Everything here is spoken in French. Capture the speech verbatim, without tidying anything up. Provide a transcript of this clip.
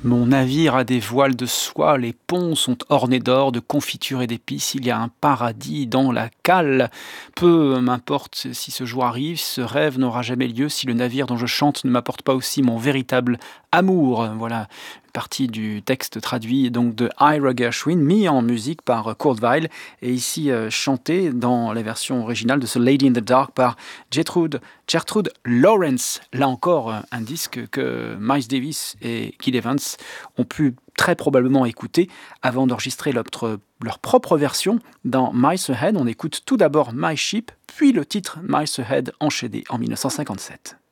Mon navire a des voiles de soie, les ponts sont ornés d'or, de confitures et d'épices, il y a un paradis dans la cale. Peu m'importe si ce jour arrive, ce rêve n'aura jamais lieu si le navire dont je chante ne m'apporte pas aussi mon véritable amour. Voilà, une partie du texte traduit donc de Ira Gershwin, mis en musique par Kurt Weill, et ici euh, chanté dans la version originale de ce Lady in the Dark par Gertrude, Gertrude Lawrence. Là encore, euh, un disque que Miles Davis et Gil Evans ont pu très probablement écouter avant d'enregistrer leur, leur propre version dans Miles Ahead. On écoute tout d'abord My Ship, puis le titre Miles Ahead enchaîné en mille neuf cent cinquante-sept.